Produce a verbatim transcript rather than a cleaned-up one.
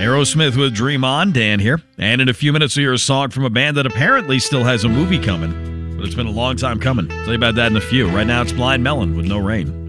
Aerosmith with Dream On. Dan here. And in a few minutes, we'll hear a song from a band that apparently still has a movie coming, but it's been a long time coming. I'll tell you about that in a few. Right now, it's Blind Melon with No Rain.